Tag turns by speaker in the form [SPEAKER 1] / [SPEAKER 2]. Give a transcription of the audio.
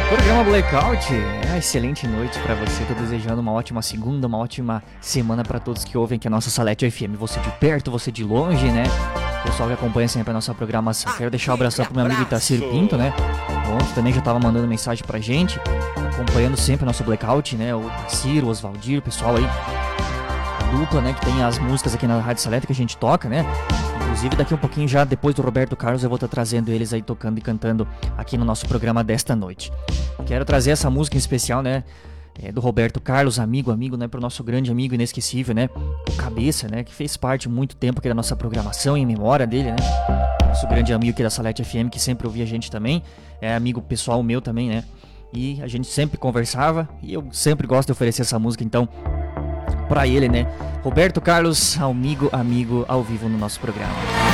[SPEAKER 1] Programa Blackout, excelente noite pra você. Tô desejando uma ótima segunda, uma ótima semana pra todos que ouvem aqui a nossa Salete FM. Você de perto, você de longe, né? Pessoal que acompanha sempre a nossa programação. Quero deixar um abração pro meu amigo Itacir Pinto, né? Ontem também já tava mandando mensagem pra gente, acompanhando sempre o nosso Blackout, né? O Itacir, o Osvaldir, o pessoal aí, a dupla, né? Que tem as músicas aqui na Rádio Salete que a gente toca, né? Inclusive, daqui um pouquinho já, depois do Roberto Carlos, eu vou estar trazendo eles aí tocando e cantando aqui no nosso programa desta noite. Quero trazer essa música em especial, né, do Roberto Carlos, amigo, né, pro nosso grande amigo inesquecível, né, o Cabeça, né, que fez parte muito tempo aqui da nossa programação, em memória dele, né, nosso grande amigo aqui da Salete FM, que sempre ouvia a gente também, é amigo pessoal meu também, né, e a gente sempre conversava, e eu sempre gosto de oferecer essa música, então, pra ele, né, Roberto Carlos, amigo, ao vivo no nosso programa.